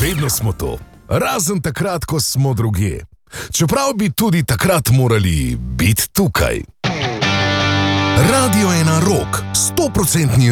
Vedno smo to, razen takrat, ko smo drugje. Čeprav bi tudi takrat morali biti tukaj. Radio 1 Rock, 100%